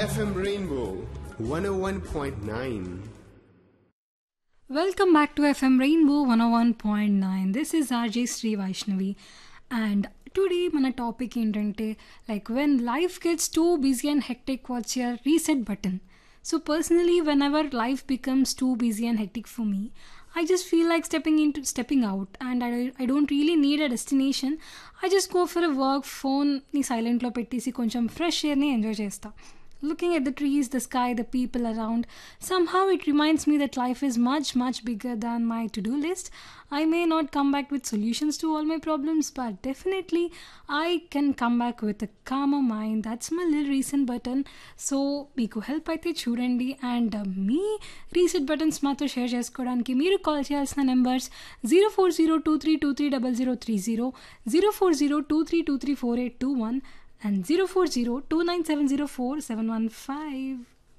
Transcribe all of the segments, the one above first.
FM Rainbow 101.9. Welcome back to FM Rainbow 101.9. This is RJ Sri Vaishnavi. And today మన topic ఏంటంటే like when life gets too busy and hectic what's your reset button. So personally, whenever life becomes too busy and hectic for me, I just feel like stepping out, and I don't really need a destination. I just go for a walk, phone ni silent lo pettesi koncham fresh air ni enjoy chesta. Looking at the trees, the sky, the people around, somehow it reminds me that life is much, much bigger than my to-do list. I may not come back with solutions to all my problems, but definitely I can come back with a calmer mind. That's my little reset button. So, meeku help aithe chudandi, and me reset buttons mato share chesukodaniki meeru call cheyalsina numbers 040232300030, 0402323481 and 040297047115.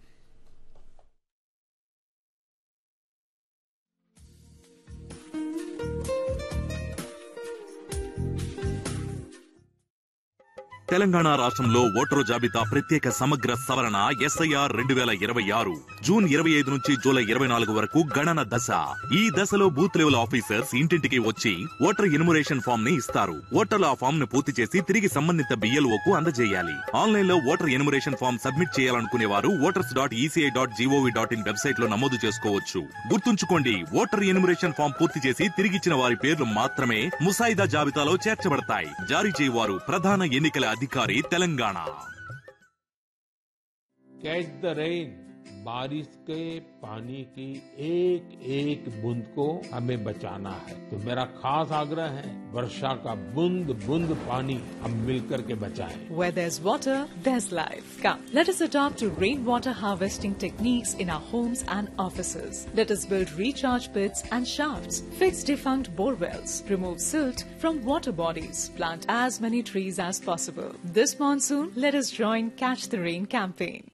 Telangana రాష్ట్రంలో voter జాబితా ప్రత్యేక సమగ్ర సవరణ SIR 2026 June 25 నుంచి July 24 వరకు గణన దశ. ఈ దశలో బూత్ లెవెల్ ఆఫీసర్స్ ఇంటింటికి వచ్చి ఓటర్ ఎన్యుమరేషన్ ఫామ్ ని ఇస్తారు. ఓటర్లు ఆ ఫామ్ ను పూర్తి చేసి తిరిగి సంబంధిత BLOకు అందజేయాలి. ఆన్లైన్ లో ఓటర్ ఎన్యుమరేషన్ ఫామ్ సబ్మిట్ చేయాలనుకునే వారు voters.eci.gov.in వెబ్సైట్ లో నమోదు చేసుకోవచ్చు. గుర్తుంచుకోండి, ఓటర్ ఎన్యుమరేషన్ ఫామ్ పూర్తి చేసి తిరిగిచ్చిన వారి పేర్లు మాత్రమే ముసాయిదా జాబితాలో చేర్చబడతాయి. జారీ చేయవారు ప్రధాన ఎన్నికల अधिकारी तेलंगाना. कैच द रेन, बारिश के पानी की एक एक बूंद को हमें बचाना है. तो मेरा खास आग्रह है, वर्षा का बूंद बूंद पानी हम मिलकर के बचाएं. Where there's water, there's life. Come, let us adopt to rainwater harvesting techniques in our homes and offices. Let us build recharge pits and shafts, fix defunct borewells, remove silt from water bodies, plant as many trees as possible. This monsoon, let us join Catch the Rain campaign.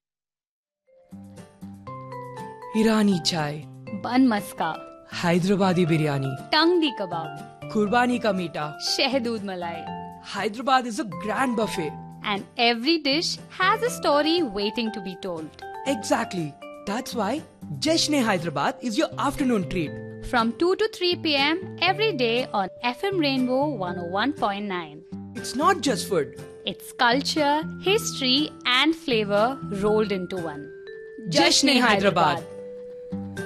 ईरानी चाय, बन मस्का, हैदराबादी बिरयानी, टंगडी कबाब, कुर्बानी का मीठा, शहदूद मलाई. Hyderabad is a grand buffet. And every dish has a story waiting to be told. Exactly. That's why Jashn-e Hyderabad is your afternoon treat. From 2 to 3 p.m. every day on FM Rainbow 101.9. It's not just food. It's culture, history and flavor rolled into one. Jashn-e Hyderabad.